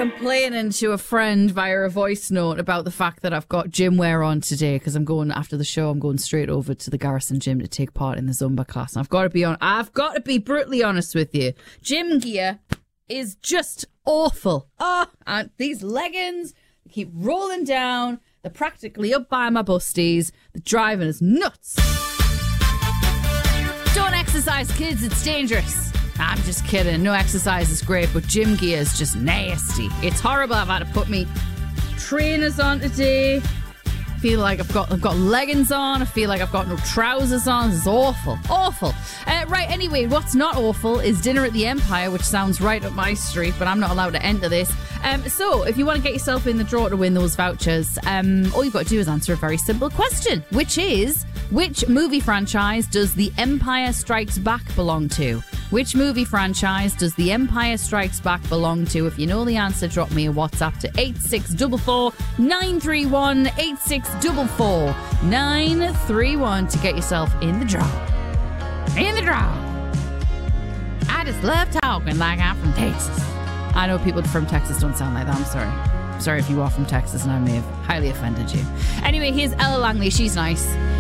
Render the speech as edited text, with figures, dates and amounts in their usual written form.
complaining to a friend via a voice note about the fact that I've got gym wear on today because I'm going after the show. I'm going straight over to the Garrison gym to take part in the Zumba class. And I've got to be brutally honest with you. Gym gear is just awful. And these leggings keep rolling down. They're practically up by my busties. The driving is nuts. Don't exercise, kids. It's dangerous. I'm just kidding. No exercise is great, but gym gear is just nasty. It's horrible. I've had to put me trainers on today. I feel like I've got leggings on. I feel like I've got no trousers on. This is awful. Awful. Right, anyway, what's not awful is Dinner at the Empire, which sounds right up my street, but I'm not allowed to enter this. So, if you want to get yourself in the draw to win those vouchers, all you've got to do is answer a very simple question, which is, which movie franchise does The Empire Strikes Back belong to? Which movie franchise does The Empire Strikes Back belong to? If you know the answer, drop me a WhatsApp to 8644 931 8644 931 to get yourself in the draw. In the draw. I just love talking like I'm from Texas. I know people from Texas don't sound like that. I'm sorry. Sorry if you are from Texas and I may have highly offended you. Anyway, here's Ella Langley. She's nice.